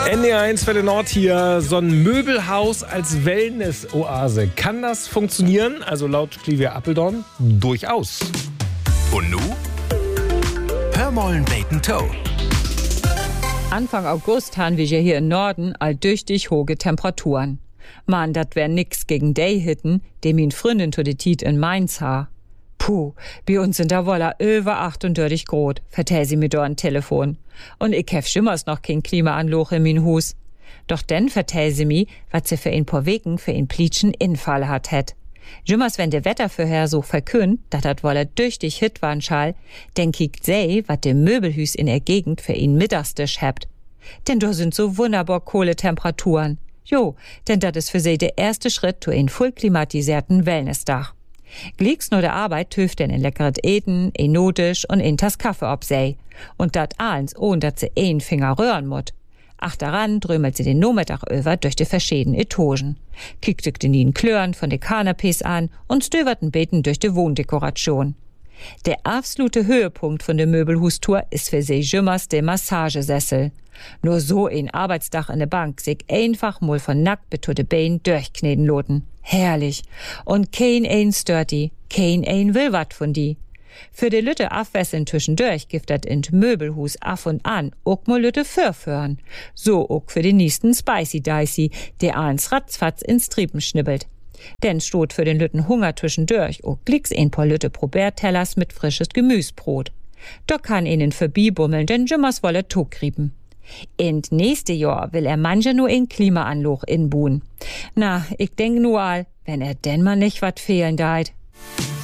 NDR1 für den Nord hier, so ein Möbelhaus als Wellness-Oase. Kann das funktionieren? Also laut Clivia Appeldorn durchaus. Und nu? Hör mollen Bacon Toe. Anfang August haben wir hier im Norden alldüchtig hohe Temperaturen. Man, dat wär nix gegen die Hitten, die min Freundin to de Tiet in Mainz ha. Puh, bei uns sind da wolla über 38 Grad, vertell sie mir do an Telefon. Und ich hef schimmers noch kein Klimaanloch in min Hus. Doch denn vertell sie mi, wat sie für ein paar Wegen für ein plitschen Infall hat het. Schimmers wenn de Wettervorhersog verkündt, dat wolla düchtig hit waren schall, denn kiekt sei, wat de Möbelhüs in der Gegend für ein Mittagstisch hebt. Denn da sind so wunderbar kohle Temperaturen. Jo, denn dat is für sie der erste Schritt zu ein voll klimatisierten Wellnessdach. Glicks nur der Arbeit töft denn ein leckeres Eten, ein Notisch und ein Tass Kaffee ob sei. Und dat ahns, ohne dat sie ein Finger rühren mut. Ach daran drömelt sie den Nachmittag über durch die verschiedenen Etagen. Kickt sich den Klören von de Kanapés an und stöberten Beten durch die Wohndekoration. Der absolute Höhepunkt von der Möbelhustour ist für sie jümmers der Massagesessel. Nur so ein Arbeitsdach in der Bank sich einfach mal von nackt bis zu de Beinen durchkneten loten. Herrlich. Und kein ein stört die, kein ein will wat von die. Für de Lütte Afwesseln zwischendurch gibt dat in Möbelhus af und an ook mal Lütte förfören. So ook für den nächsten Spicy Dicey, der ahns ratzfatz ins Triepen schnibbelt. Denn stot für den Lütten Hunger zwischendurch ook glicks ein paar Lütte Probertellers mit frisches Gemüsbrot. Da kann ihnen verbibummeln, denn Jimmers wolle Togrieben. In nächste Jahr will er manche nur in Klimaanloch inbuhen. Na, ich denk nur all, wenn er denn mal nicht wat fehlen deit.